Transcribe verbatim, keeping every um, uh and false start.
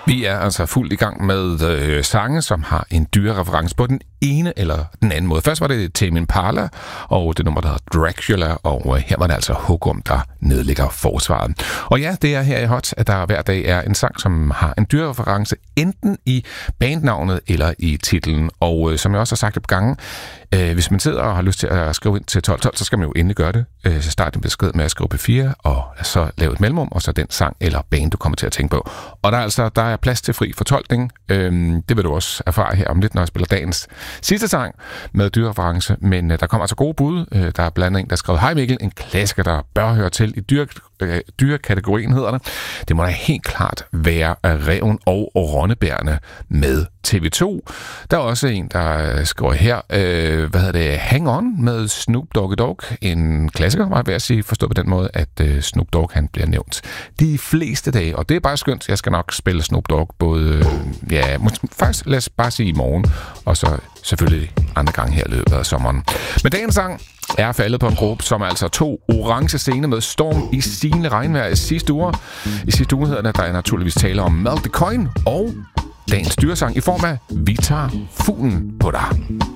Vi er altså fuldt i gang med øh, sange, som har en dyrereference på den ene eller den anden måde. Først var det Tame Impala, og det nummer, der hedder Dracula, og øh, her var det altså Hugum, der nedlægger forsvaret. Og ja, det er her i Hot, at der hver dag er en sang, som har en dyrereference, enten i bandnavnet eller i titlen. Og øh, som jeg også har sagt et par gange, øh, hvis man sidder og har lyst til at skrive ind til tolv tolv, så skal man jo endelig gøre det. Øh, så start en besked med at skrive P fire, og så lave et mellemrum, og så den sang eller band, du kommer til at tænke på. Og der er altså der er plads til fri fortolkning. Øhm, det vil du også erfare her om lidt, når jeg spiller dagens sidste sang med dyrereference. Men øh, der kommer altså gode bud. Øh, der er blandt andet en, der skrev: Hej Mikkel, en klassiker, der bør høre til i dyre, øh, dyrekategorien, hedder det. Det må da helt klart være Ræven og Rønnebærerne med T V to. Der er også en, der skriver her, øh, hvad hedder det, Hang On med Snoop Doggy Dogg. En klassiker, var jeg ved at sige, forstået på den måde, at øh, Snoop Dogg, han bliver nævnt de fleste dage. Og det er bare skønt. Jeg skal nok spille Snoop Dogg både, øh, ja, faktisk lad os bare sige i morgen, og så selvfølgelig andre gange her i løbet af sommeren. Men dagens sang er faldet på en gruppe, som altså to orange scener med storm i stigende regnvejr i sidste uge. I sidste uge hedder det, der er naturligvis tale om Melt the Coin og dagens dyresang i form af Vi tager fuglen på dig.